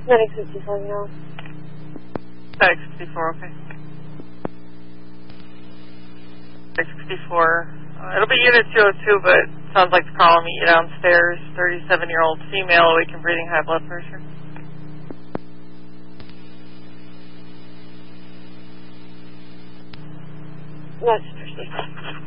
Medic 54, no. Medic 64, okay. Medic 64. It'll be Unit 202, but it sounds like the call will meet you downstairs. 37-year-old female, awakened breathing, high blood pressure. That's